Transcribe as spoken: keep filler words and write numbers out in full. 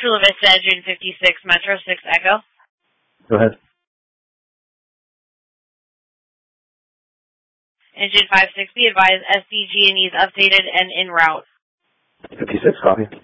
Chula Vista, engine fifty-six, Metro six Echo. Go ahead. Engine five sixty, advise S D G and E's updated and en route. fifty-six, copy.